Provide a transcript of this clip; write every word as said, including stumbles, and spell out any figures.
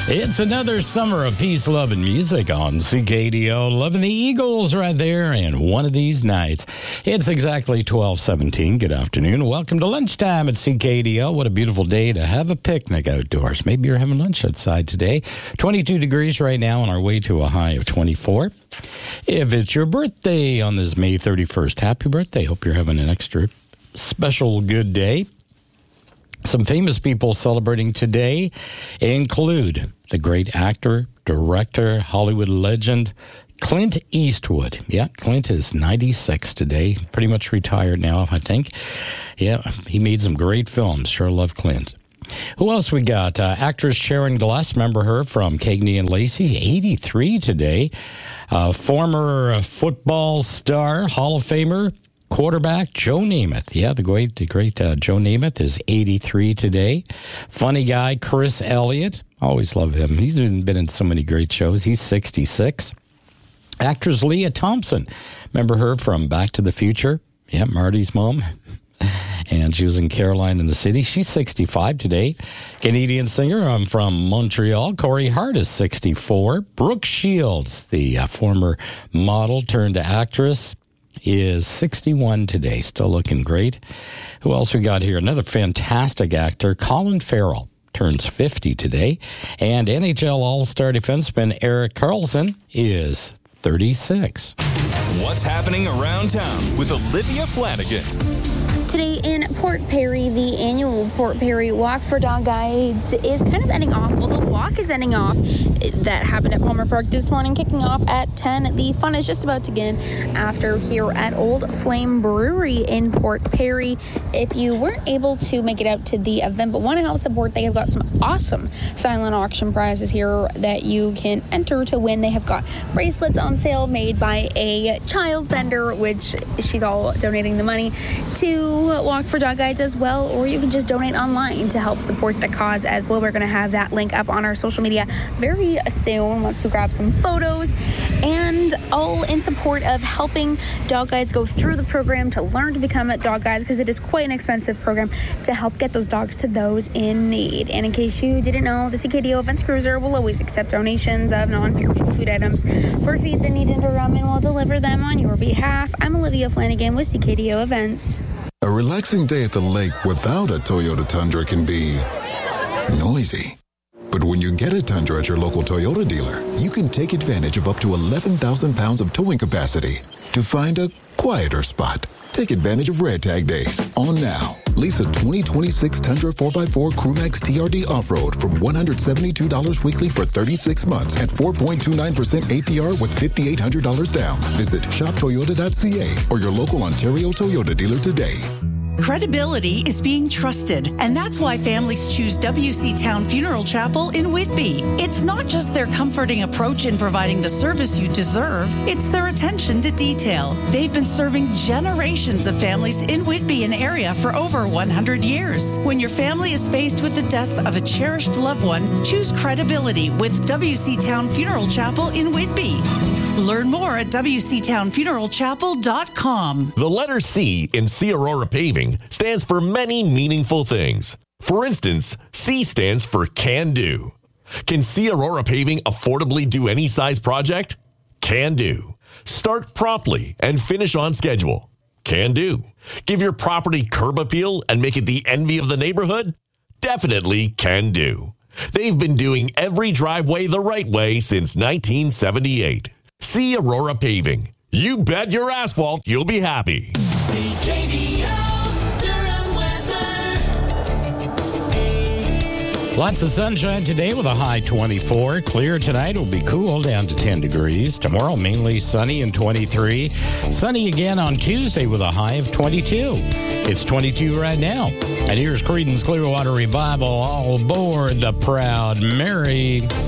It's another summer of peace, love, and music on C K D O. Loving the Eagles right there. And one of these nights, it's exactly twelve seventeen. Good afternoon. Welcome to lunchtime at C K D O. What a beautiful day to have a picnic outdoors. Maybe you're having lunch outside today. twenty-two degrees right now on our way to a high of twenty-four. If it's your birthday on this May thirty-first, happy birthday. Hope you're having an extra special good day. Some famous people celebrating today include the great actor, director, Hollywood legend, Clint Eastwood. Yeah, Clint is ninety-six today. Pretty much retired now, I think. Yeah, he made some great films. Sure love Clint. Who else we got? Uh, actress Sharon Gless, remember her from Cagney and Lacey, eighty-three today. Uh, former football star, Hall of Famer, quarterback Joe Namath. Yeah, the great, the great uh, Joe Namath is eighty-three today. Funny guy Chris Elliott. Always love him. He's been, been in so many great shows. He's sixty-six. Actress Leah Thompson. Remember her from Back to the Future? Yeah, Marty's mom. And she was in Caroline in the City. She's sixty-five today. Canadian singer um, from Montreal, Corey Hart is sixty-four. Brooke Shields, the uh, former model turned actress, is sixty-one today. Still looking great. Who else we got here? Another fantastic actor, Colin Farrell, turns fifty today. And N H L All-Star defenseman Erik Karlsson is thirty-six. What's happening around town with Olivia Flanagan? Today in Port Perry, the annual Port Perry Walk for Dog Guides is kind of ending off. Well, the walk is ending off. That happened at Palmer Park this morning, kicking off at ten. The fun is just about to begin after here at Old Flame Brewery in Port Perry. If you weren't able to make it out to the event but want to help support, they have got some awesome silent auction prizes here that you can enter to win. They have got bracelets on sale made by a child vendor, which she's all donating the money to Walk for Dog Guides as well, or you can just donate online to help support the cause as well. We're going to have that link up on our social media very soon once we grab some photos, and all in support of helping dog guides go through the program to learn to become dog guides, because it is quite an expensive program to help get those dogs to those in need. And in case you didn't know, the C K D O Events Cruiser will always accept donations of non-perishable food items for feed the need and rum, and will deliver them on your behalf. I'm Olivia Flanagan with C K D O Events. A relaxing day at the lake without a Toyota Tundra can be noisy. But when you get a Tundra at your local Toyota dealer, you can take advantage of up to eleven thousand pounds of towing capacity to find a quieter spot. Take advantage of Red Tag Days on now. Lease a twenty twenty-six Tundra four by four Crewmax T R D Off-Road from one hundred seventy-two dollars weekly for thirty-six months at four point two nine percent A P R with five thousand eight hundred dollars down. Visit shop toyota dot c a or your local Ontario Toyota dealer today. Credibility is being trusted, and that's why families choose W C Town Funeral Chapel in Whitby. It's not just their comforting approach in providing the service you deserve, it's their attention to detail. They've been serving generations of families in Whitby and area for over one hundred years. When your family is faced with the death of a cherished loved one, choose credibility with W C Town Funeral Chapel in Whitby. Learn more at w c town funeral chapel dot com. The letter C in C Aurora Paving stands for many meaningful things. For instance, C stands for Can Do. Can C Aurora Paving affordably do any size project? Can do. Start promptly and finish on schedule? Can do. Give your property curb appeal and make it the envy of the neighborhood? Definitely can do. They've been doing every driveway the right way since nineteen seventy-eight. C Aurora Paving. You bet your asphalt you'll be happy. C K D O Durham weather. Lots of sunshine today with a high twenty-four. Clear tonight. Will be cool down to ten degrees. Tomorrow mainly sunny and twenty-three. Sunny again on Tuesday with a high of twenty-two. It's twenty-two right now. And here's Creedence Clearwater Revival all aboard the Proud Mary.